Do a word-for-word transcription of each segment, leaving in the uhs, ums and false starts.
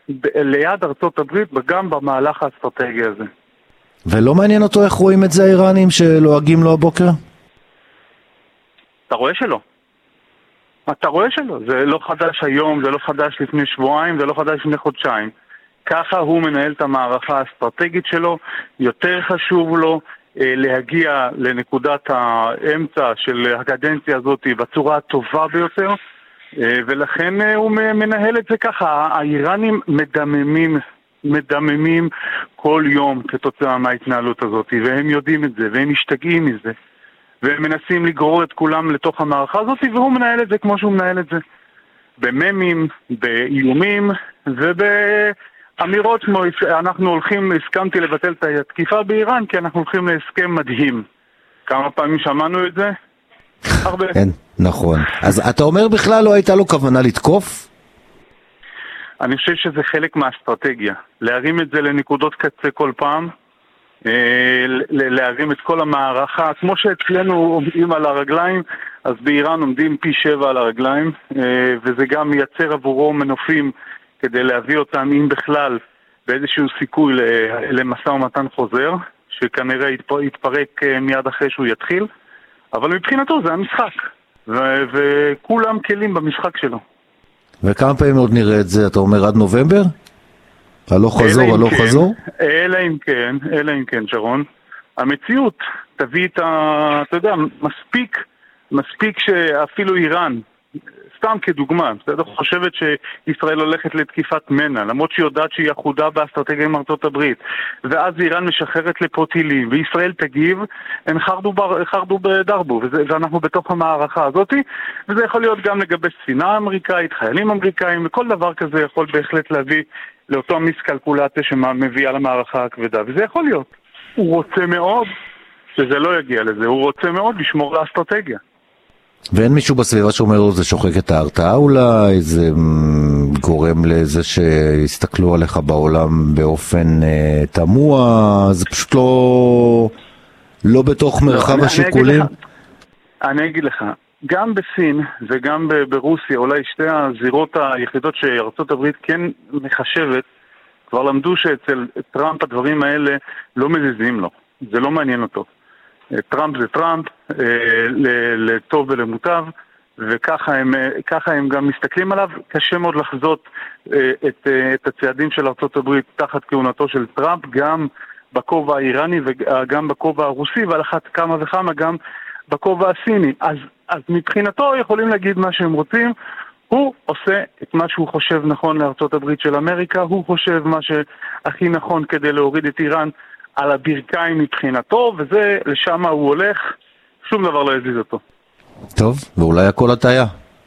ב- ליד ארצות הברית, גם במהלך האסטרטגי הזה. ולא מעניין אותו איך רואים את זה האיראנים שלועגים לו הבוקר? אתה רואה שלא. אתה רואה שלא. זה לא חדש היום, זה לא חדש לפני שבועיים, זה לא חדש לפני חודשיים. ככה הוא מנהל את המערכה האסטרטגית שלו. יותר חשוב לו אה, להגיע לנקודת האמצע של הקדנציה הזאת בצורה הטובה ביותר, אה, ולכן אה, הוא מנהל את זה ככה. האיראנים מדממים, מדממים כל יום כתוצאה מההתנהלות הזאת, והם יודעים את זה, והם משתגעים מזה. והם מנסים לגרור את כולם לתוך המערכה הזאת, והוא מנהל את זה כמו שהוא מנהל את זה. בממים, באיומים, ובאמירות כמו, אנחנו הולכים, הסכמתי לבטל את התקיפה באיראן, כי אנחנו הולכים להסכם מדהים. כמה פעמים שמענו את זה? הרבה. כן, נכון. אז אתה אומר בכלל לא הייתה לו כוונה לתקוף? אני חושב שזה חלק מהאסטרטגיה. להרים את זה לנקודות קצה כל פעם, להרים את כל המערכה, כמו שאצלנו עומדים על הרגליים, אז באיראן עומדים פי שבע על הרגליים, וזה גם מייצר עבורו מנופים כדי להביא אותם, אם בכלל, באיזשהו סיכוי למשא ומתן חוזר, שכנראה יתפרק מיד אחרי שהוא יתחיל, אבל מבחינתו זה המשחק, ו- וכולם כלים במשחק שלו. וכמה פעמים עוד נראה את זה? אתה אומר עד נובמבר? הלוך חזור, הלוך כן, חזור? אלא אם כן, אלא אם כן, שרון. המציאות תביא את ה... אתה יודע, מספיק, מספיק שאפילו איראן, סתם כדוגמה, בסדר, חושבת שישראל הולכת לתקיפת מנע, למרות שהיא יודעת שהיא אחודה באסטרטגיה עם ארצות הברית, ואז איראן משחררת לפה טילים, וישראל תגיב, הם חרדו, בר, חרדו בדרבו, וזה, ואנחנו בתוך המערכה הזאת, וזה יכול להיות גם לגבי ספינה אמריקאית, חיילים אמריקאים, וכל דבר כזה יכול בהחלט להביא לאותו מיסקלקולציה שמביאה למערכה הכבדה, וזה יכול להיות. הוא רוצה מאוד שזה לא יגיע לזה, הוא רוצה מאוד לשמור לאסטרטגיה. ואין מישהו בסביבה שאומר לו זה שוחק את ההרתעה אולי, זה גורם לזה שיסתכלו עליך בעולם באופן אה, תמוה, זה פשוט לא, לא בתוך מרחב לא, השיקולים? אני, אני אגיד לך, גם בסין וגם ברוסיה, אולי שתי הזירות היחידות שארצות הברית כן מחשבת, כבר למדו שאצל טראמפ הדברים האלה לא מזיזים לו, זה לא מעניין אותו. טראמפ זה טראמפ, לטוב ולמוטב, וככה הם, ככה הם גם מסתכלים עליו. קשה מאוד לחזות את, את הצעדים של ארצות הברית תחת כהונתו של טראמפ, גם בכובע האיראני וגם בכובע הרוסי, ועל אחת כמה וכמה גם בכובע הסיני. אז, אז מבחינתו יכולים להגיד מה שהם רוצים, הוא עושה את מה שהוא חושב נכון לארצות הברית של אמריקה, הוא חושב מה שהכי נכון כדי להוריד את איראן על הברכיים מבחינתו, וזה, לשם הוא הולך, שום דבר לא יזיז אותו. טוב, ואולי הכל הטעיה.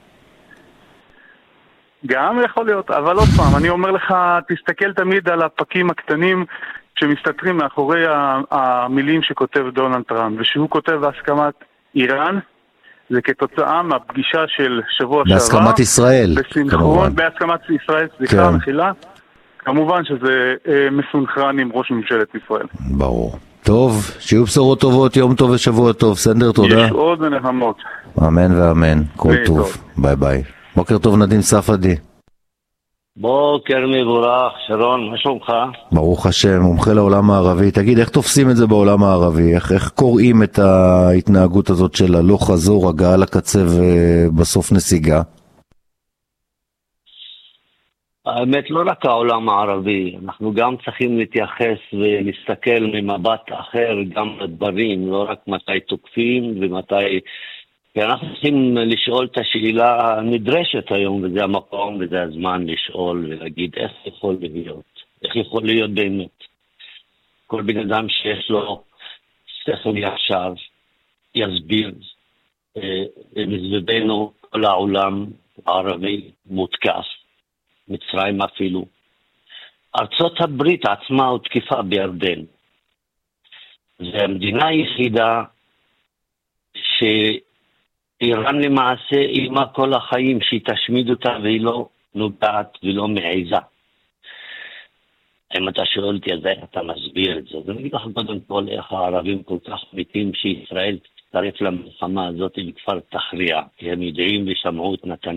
גם יכול להיות, אבל עוד פעם, אני אומר לך, תסתכל תמיד על הפקים הקטנים שמסתתרים מאחורי המילים שכותב דונלד טראמפ, ושהוא כותב בהסכמת איראן, זה כתוצאה מהפגישה של שבוע שעבר. בהסכמת ישראל, בסנכרון, בהסכמת ישראל, סליחה, מחילה. כמובן שזה אה, מסונכרן עם ראש ממשלת ישראל. ברור. טוב, שיהיו בשורות טובות, יום טוב ושבוע טוב. סנדר, תודה. יש עוד ונחמות. אמן ואמן, כל טוב. טוב. ביי ביי. בוקר טוב נדין ספדי. בוקר מבורך, שרון, מה שלומך? ברוך השם, מומחה לעולם הערבי. תגיד, איך תופסים את זה בעולם הערבי? איך, איך קוראים את ההתנהגות הזאת של הלוך חזור, הגעה לקצה ובסוף נסיגה? האמת, לא רק העולם הערבי, אנחנו גם צריכים להתייחס ולהסתכל ממבט אחר גם לדברים, לא רק מתי תוקפים ומתי... כי אנחנו צריכים לשאול את השאלה הנדרשת היום, וזה המקום וזה הזמן לשאול ולהגיד איך יכול להיות, איך יכול להיות באמת. כל בן אדם שיש לו שכל ישר, יסביר, מסביבנו כל העולם הערבי מותקף, מצרים אפילו. ארצות הברית עצמה הותקפה בירדן. זו המדינה היחידה שאיראן למעשה אימה כל החיים שהיא תשמיד אותה והיא לא נוגעת ולא מעיזה. אם אתה שואל אותי אז איך אתה מסביר את זה, אז אני אגיד לך קודם כל איך הערבים כל כך מתים שישראל תצטרף למלחמה הזאת וכבר תכריע, כי הם יודעים ושמעו את נתניהו.